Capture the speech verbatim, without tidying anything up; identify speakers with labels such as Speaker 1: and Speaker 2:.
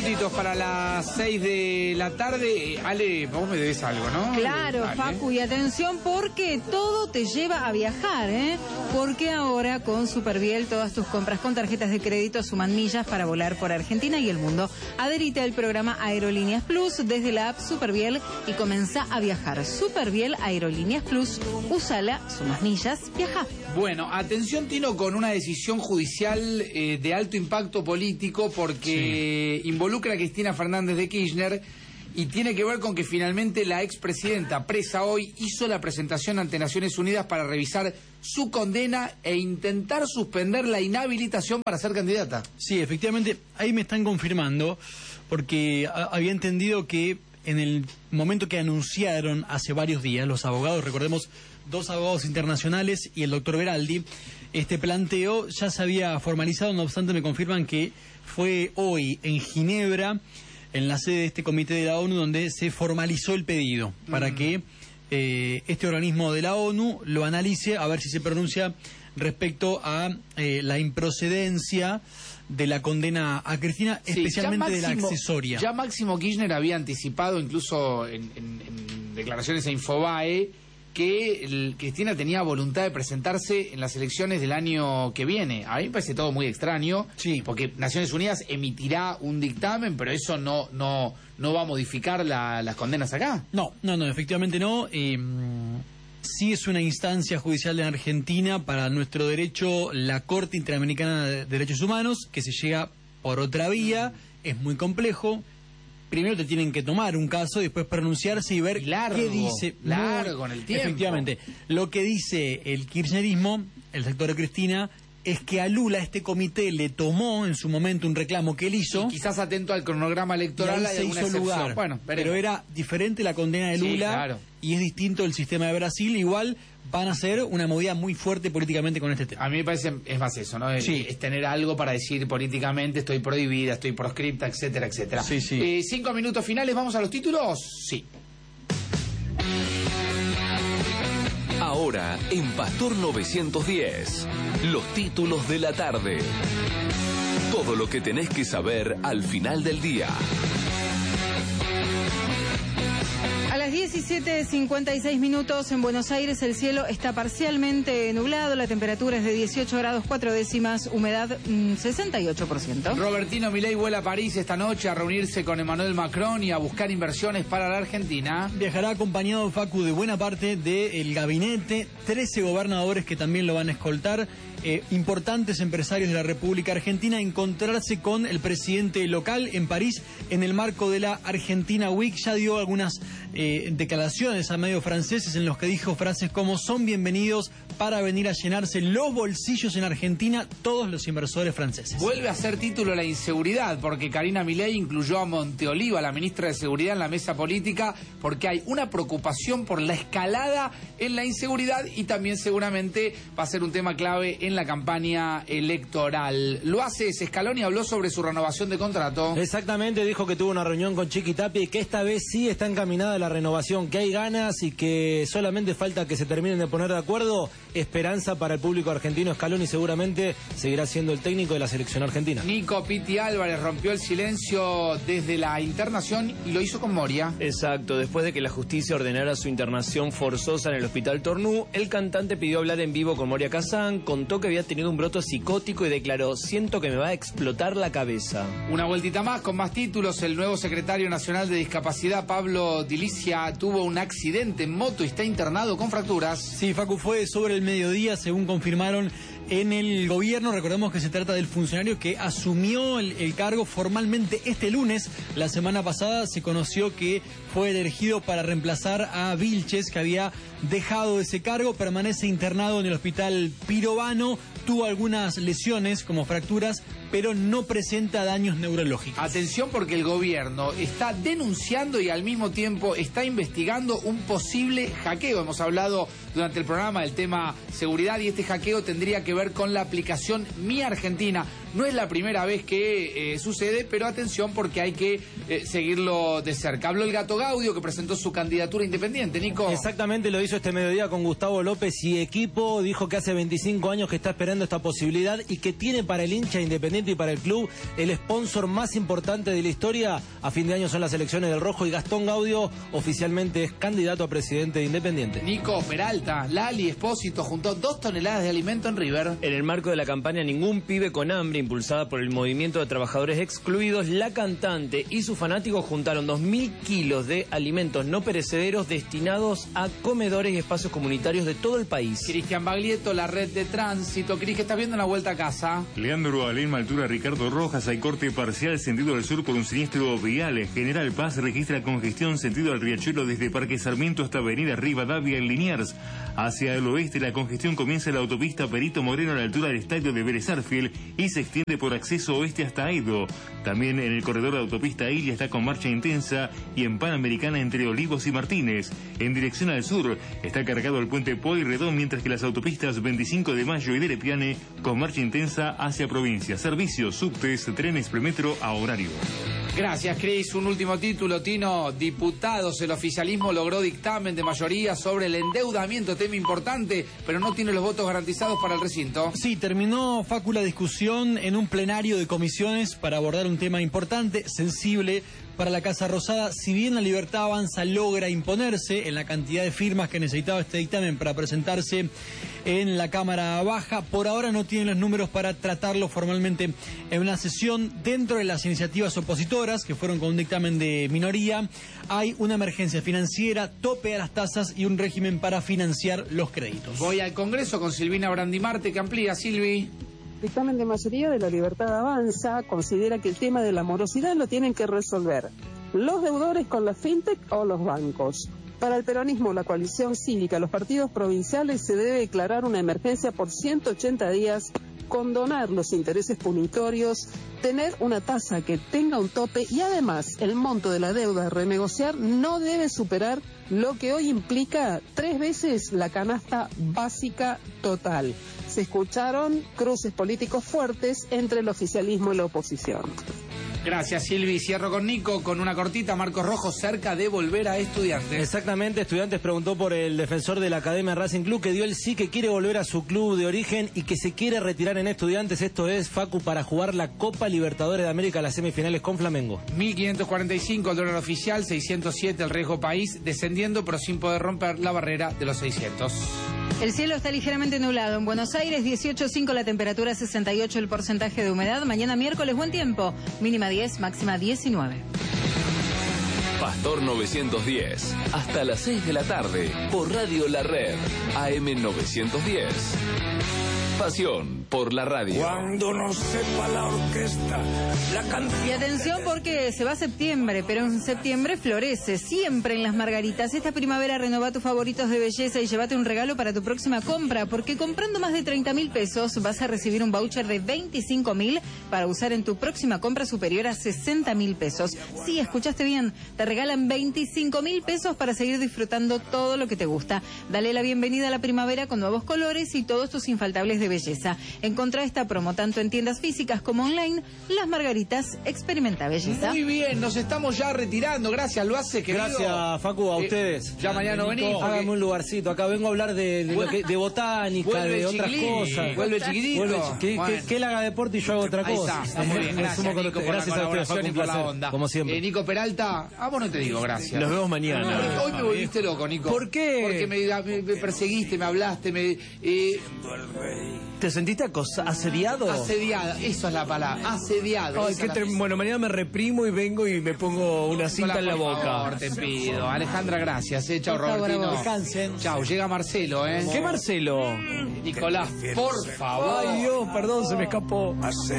Speaker 1: minutitos para las seis de la tarde. Ale, vos me debes algo, ¿no?
Speaker 2: Claro,
Speaker 1: Ale.
Speaker 2: Facu, y atención porque todo te lleva a viajar, ¿eh? Porque ahora con Superviel todas tus compras con tarjetas de crédito suman millas para volar por Argentina y el mundo. Adherite al programa Aerolíneas Plus desde la app Superviel y comenzá a viajar. Superviel Aerolíneas Plus, úsala, sumas millas, viaja.
Speaker 1: Bueno, atención Tino con una decisión judicial eh, de alto impacto político porque sí. involucra a Cristina Fernández de Kirchner y tiene que ver con que finalmente la expresidenta presa hoy hizo la presentación ante Naciones Unidas para revisar su condena e intentar suspender la inhabilitación para ser candidata.
Speaker 3: Sí, efectivamente, ahí me están confirmando porque había entendido que en el momento que anunciaron hace varios días los abogados, recordemos, dos abogados internacionales y el doctor Beraldi, este planteo ya se había formalizado, no obstante me confirman que fue hoy en Ginebra, en la sede de este comité de la ONU, donde se formalizó el pedido para mm. que eh, este organismo de la ONU lo analice, a ver si se pronuncia respecto a eh, la improcedencia de la condena a Cristina, sí, especialmente Máximo, de la accesoria.
Speaker 1: Ya Máximo Kirchner había anticipado, incluso en, en, en declaraciones a Infobae, que el, Cristina tenía voluntad de presentarse en las elecciones del año que viene. A mí me parece todo muy extraño,
Speaker 3: sí.
Speaker 1: porque Naciones Unidas emitirá un dictamen, pero eso no no no va a modificar la, las condenas acá.
Speaker 3: No, no, no, efectivamente no. Eh, sí es una instancia judicial en Argentina para nuestro derecho, la Corte Interamericana de Derechos Humanos, que se llega por otra vía, es muy complejo. Primero te tienen que tomar un caso y después pronunciarse y ver
Speaker 1: y largo,
Speaker 3: qué dice.
Speaker 1: Largo en el tiempo.
Speaker 3: Efectivamente. Lo que dice el kirchnerismo, el sector de Cristina, es que a Lula este comité le tomó en su momento un reclamo que él hizo.
Speaker 1: Y quizás atento al cronograma electoral
Speaker 3: y ahí se hizo lugar.
Speaker 1: Bueno,
Speaker 3: pero era diferente la condena de Lula,
Speaker 1: sí, claro.
Speaker 3: y es distinto el sistema de Brasil. Igual van a hacer una movida muy fuerte políticamente con este tema.
Speaker 1: A mí me parece, es más eso, ¿no? Es,
Speaker 3: sí.
Speaker 1: es tener algo para decir políticamente, estoy prohibida, estoy proscripta, etcétera, etcétera.
Speaker 3: Sí, sí.
Speaker 1: Eh, cinco minutos finales, ¿vamos a los títulos? Sí.
Speaker 4: Ahora, en Pastor novecientos diez, los títulos de la tarde. Todo lo que tenés que saber al final del día.
Speaker 2: A las diecisiete cincuenta y seis minutos en Buenos Aires el cielo está parcialmente nublado, la temperatura es de dieciocho grados cuatro décimas, humedad mmm, sesenta y ocho por ciento.
Speaker 1: Robertino Milei vuela a París esta noche a reunirse con Emmanuel Macron y a buscar inversiones para la Argentina.
Speaker 3: Viajará acompañado, Facu, de buena parte del gabinete, trece gobernadores que también lo van a escoltar. Eh, importantes empresarios de la República Argentina, encontrarse con el presidente local en París en el marco de la Argentina Week. Ya dio algunas eh, declaraciones a medios franceses en los que dijo frases como: son bienvenidos para venir a llenarse los bolsillos en Argentina todos los inversores franceses.
Speaker 1: Vuelve a ser título la inseguridad, porque Karina Milei incluyó a Monteoliva, la ministra de Seguridad, en la mesa política, porque hay una preocupación por la escalada en la inseguridad y también seguramente va a ser un tema clave en la campaña electoral. Lo hace Scaloni, habló sobre su renovación de contrato.
Speaker 5: Exactamente, dijo que tuvo una reunión con Chiqui Tapia y que esta vez sí está encaminada la renovación, que hay ganas y que solamente falta que se terminen de poner de acuerdo. Esperanza para el público argentino. Scaloni seguramente seguirá siendo el técnico de la selección argentina.
Speaker 1: Nico Piti Álvarez rompió el silencio desde la internación y lo hizo con Moria.
Speaker 6: Exacto, después de que la justicia ordenara su internación forzosa en el hospital Tornú, el cantante pidió hablar en vivo con Moria Kazán, contó que había tenido un broto psicótico y declaró: siento que me va a explotar la cabeza.
Speaker 1: Una vueltita más con más títulos. El nuevo secretario nacional de discapacidad, Pablo Dilicia, tuvo un accidente en moto y está internado con fracturas.
Speaker 3: Sí, Facu, fue sobre el mediodía, según confirmaron en el gobierno. Recordemos que se trata del funcionario que asumió el, el cargo formalmente este lunes. La semana pasada se conoció que fue elegido para reemplazar a Vilches, que había dejado ese cargo. Permanece internado en el hospital Pirovano. Tuvo algunas lesiones como fracturas, pero no presenta daños neurológicos.
Speaker 1: Atención, porque el gobierno está denunciando y al mismo tiempo está investigando un posible hackeo. Hemos hablado durante el programa del tema seguridad y este hackeo tendría que ver con la aplicación Mi Argentina. No es la primera vez que eh, sucede, pero atención porque hay que eh, seguirlo de cerca. Habló el Gato Gaudio, que presentó su candidatura independiente, Nico.
Speaker 5: Exactamente, lo hizo este mediodía con Gustavo López y equipo. Dijo que hace veinticinco años que está esperando esta posibilidad y que tiene para el hincha independiente y para el club el sponsor más importante de la historia. A fin de año son las elecciones del Rojo y Gastón Gaudio oficialmente es candidato a presidente de Independiente.
Speaker 1: Nico, Peralta, Lali, Espósito juntó dos toneladas de alimento en River.
Speaker 6: En el marco de la campaña Ningún Pibe con Hambre, impulsada por el Movimiento de Trabajadores Excluidos, la cantante y sus fanáticos juntaron dos mil kilos de alimentos no perecederos destinados a comedores y espacios comunitarios de todo el país.
Speaker 1: Cristian Baglietto, la red de tránsito. Cris, ¿qué estás viendo en la vuelta a casa?
Speaker 7: Leandro Alem, altura Ricardo Rojas, hay corte parcial sentido al sur por un siniestro vial. General Paz registra congestión sentido al Riachuelo desde Parque Sarmiento hasta Avenida Rivadavia en Liniers. Hacia el oeste la congestión comienza en la autopista Perito Moreno a la altura del estadio de Vélez Sarsfield y se extiende por acceso oeste hasta Aido. También en el corredor de autopista Ilia está con marcha intensa y en Panamericana entre Olivos y Martínez. En dirección al sur está cargado el puente Pueyrredón, mientras que las autopistas veinticinco de Mayo y Derepiane con marcha intensa hacia provincia. Servicios, subtes, trenes premetro a horario.
Speaker 1: Gracias, Cris. Un último título, Tino. Diputados, el oficialismo logró dictamen de mayoría sobre el endeudamiento, tema importante, pero no tiene los votos garantizados para el recinto.
Speaker 3: Sí, terminó, Facu, la discusión en un plenario de comisiones para abordar un tema importante, sensible para la Casa Rosada. Si bien la Libertad Avanza logra imponerse en la cantidad de firmas que necesitaba este dictamen para presentarse en la Cámara Baja, por ahora no tienen los números para tratarlo formalmente en una sesión. Dentro de las iniciativas opositoras, que fueron con un dictamen de minoría, hay una emergencia financiera, tope a las tasas y un régimen para financiar los créditos.
Speaker 1: Voy al Congreso con Silvina Brandimarte, que amplía. Silvi.
Speaker 8: Dictamen de mayoría de la Libertad Avanza considera que el tema de la morosidad lo tienen que resolver los deudores con la fintech o los bancos. Para el peronismo, la coalición cívica, los partidos provinciales, se debe declarar una emergencia por ciento ochenta días, condonar los intereses punitorios, tener una tasa que tenga un tope y además el monto de la deuda a renegociar no debe superar lo que hoy implica tres veces la canasta básica total. Se escucharon cruces políticos fuertes entre el oficialismo y la oposición.
Speaker 1: Gracias, Silvi. Cierro con Nico, con una cortita. Marcos Rojo cerca de volver a Estudiantes.
Speaker 5: Exactamente, Estudiantes preguntó por el defensor de la Academia Racing Club, que dio el sí, que quiere volver a su club de origen y que se quiere retirar en Estudiantes. Esto es, Facu, para jugar la Copa Libertadores de América, las semifinales con Flamengo.
Speaker 1: mil quinientos cuarenta y cinco el dólar oficial, seiscientos siete el riesgo país, descendiendo pero sin poder romper la barrera de los seiscientos.
Speaker 2: El cielo está ligeramente nublado en Buenos Aires, dieciocho punto cinco la temperatura, sesenta y ocho el porcentaje de humedad. Mañana miércoles, buen tiempo, mínima diez, máxima diecinueve.
Speaker 4: Pastor novecientos diez, hasta las seis de la tarde, por Radio La Red, A M novecientos diez. Pasión por la radio.
Speaker 9: Cuando no sepa la orquesta, la canción.
Speaker 2: Y atención porque se va septiembre, pero en septiembre florece siempre en Las Margaritas. Esta primavera renova tus favoritos de belleza y llévate un regalo para tu próxima compra, porque comprando más de treinta mil pesos vas a recibir un voucher de veinticinco mil para usar en tu próxima compra superior a sesenta mil pesos. Sí, escuchaste bien, te regalan veinticinco mil pesos para seguir disfrutando todo lo que te gusta. Dale la bienvenida a la primavera con nuevos colores y todos tus infaltables de belleza. Encontrá esta promo tanto en tiendas físicas como online. Las Margaritas, experimenta belleza.
Speaker 1: Muy bien, nos estamos ya retirando. Gracias, lo hace, querido.
Speaker 5: Gracias, Facu, a
Speaker 1: Eh,
Speaker 5: ustedes.
Speaker 1: ya mañana no venís, porque-
Speaker 5: Hágame un lugarcito. Acá vengo a hablar de, de, lo que- de botánica,
Speaker 1: Vuelve
Speaker 5: de
Speaker 1: el
Speaker 5: otras
Speaker 1: chiquilín,
Speaker 5: cosas.
Speaker 1: vuelve el chiquitito.
Speaker 5: Vuelve el chi- que,
Speaker 1: Bueno.
Speaker 5: que- que él haga deporte y yo hago otra
Speaker 1: Ahí
Speaker 5: cosa.
Speaker 1: está, está muy bien.
Speaker 5: Me
Speaker 1: Gracias,
Speaker 5: sumo con
Speaker 1: Nico,
Speaker 5: ustedes.
Speaker 1: por la
Speaker 5: Gracias a ustedes,
Speaker 1: colaboración
Speaker 5: Facu,
Speaker 1: y
Speaker 5: un
Speaker 1: por la
Speaker 5: placer,
Speaker 1: onda.
Speaker 5: como siempre.
Speaker 1: Eh, Nico Peralta, a vos no te digo gracias.
Speaker 6: Nos vemos mañana.
Speaker 1: Hoy me volviste loco, Nico.
Speaker 6: ¿Por qué?
Speaker 1: Porque me, me- me perseguiste, me hablaste, me eh,
Speaker 6: ¿Te sentiste acosa- asediado?
Speaker 1: asediada. Eso es la palabra, asediado.
Speaker 6: Ay,
Speaker 1: Esa
Speaker 6: qué
Speaker 1: es la-
Speaker 6: trem- Bueno, mañana me reprimo y vengo y me pongo una cinta en la
Speaker 1: Por
Speaker 6: boca.
Speaker 1: favor, te pido. Alejandra, gracias. Eh. Chao,
Speaker 2: Por favor,
Speaker 1: Robertino.
Speaker 2: a vos.
Speaker 3: Descansen.
Speaker 1: Chao, llega Marcelo, ¿eh?
Speaker 6: ¿Qué, Marcelo?
Speaker 1: Nicolás, por favor.
Speaker 6: Ay, Dios, perdón, se me escapó.